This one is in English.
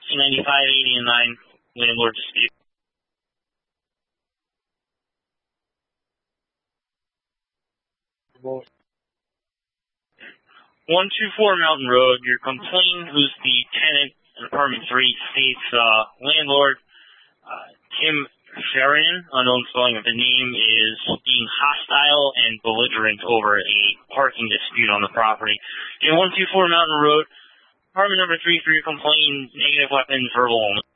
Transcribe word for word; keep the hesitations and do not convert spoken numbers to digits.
C ninety-five, eighty, and nine, landlord dispute. one two four Mountain Road, your complaint, who's the tenant in apartment three, states uh, landlord uh, Tim Sheridan, unknown spelling of the name, is being hostile and belligerent over a parking dispute on the property. In one two four Mountain Road, apartment number three for your complaint, negative weapons, verbal only.